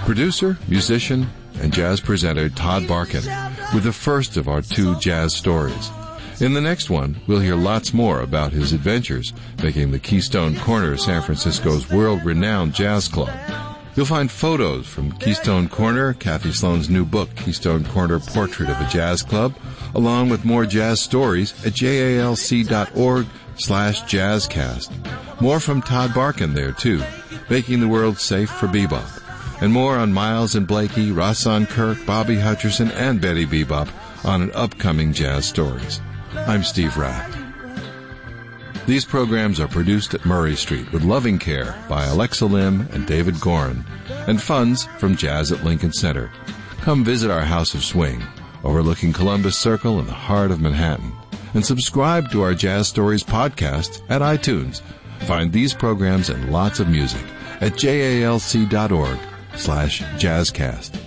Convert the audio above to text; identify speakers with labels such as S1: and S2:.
S1: Producer, musician, and jazz presenter Todd Barkin with the first of our 2 jazz stories. In the next one, we'll hear lots more about his adventures making the Keystone Corner San Francisco's world-renowned jazz club. You'll find photos from Keystone Corner, Kathy Sloan's new book, Keystone Corner Portrait of a Jazz Club, along with more jazz stories at jalc.org/jazzcast. More from Todd Barkin there, too, making the world safe for bebop. And more on Miles and Blakey, Rahsaan Kirk, Bobby Hutcherson, and Betty Bebop on an upcoming Jazz Stories. I'm Steve Rath. These programs are produced at Murray Street with loving care by Alexa Lim and David Gorin, and funds from Jazz at Lincoln Center. Come visit our House of Swing, overlooking Columbus Circle in the heart of Manhattan, and subscribe to our Jazz Stories podcast at iTunes. Find these programs and lots of music at jalc.org/jazzcast.